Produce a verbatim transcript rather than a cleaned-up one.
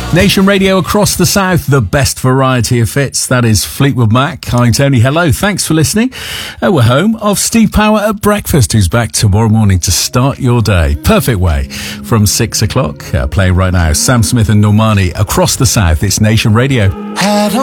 Nation Radio across the south, the best variety of hits. That is Fleetwood Mac. Hi, Tony. Hello. Thanks for listening. Uh, we're home of Steve Power at breakfast, who's back tomorrow morning to start your day. Perfect way. From six o'clock, uh, playing right now, Sam Smith and Normani across the south. It's Nation Radio.